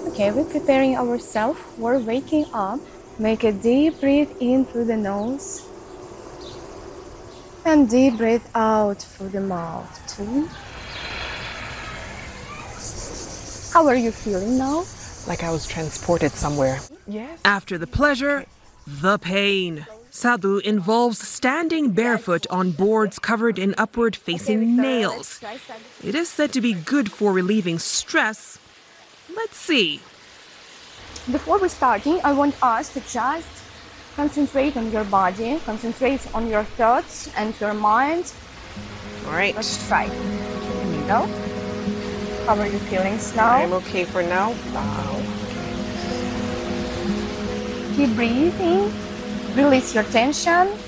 Okay, we're preparing ourselves for waking up. Make a deep breath in through the nose and deep breath out through the mouth too. How are you feeling now? Like I was transported somewhere. Yes. After the pleasure, the pain. Sadhu involves standing barefoot on boards covered in upward-facing nails. It is said to be good for relieving stress. Let's see. Before we starting, I want us to just concentrate on your body, concentrate on your thoughts and your mind. All right. Let's try. Here we go. How are you feeling now? I'm okay for now. Wow. Keep breathing. Release your tension.